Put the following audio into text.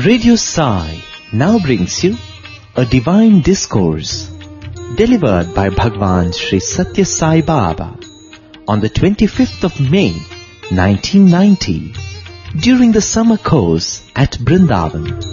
Radio Sai now brings you a divine discourse delivered by Bhagwan Sri Satya Sai Baba on the 25th of May 1990 during the summer course at Brindavan.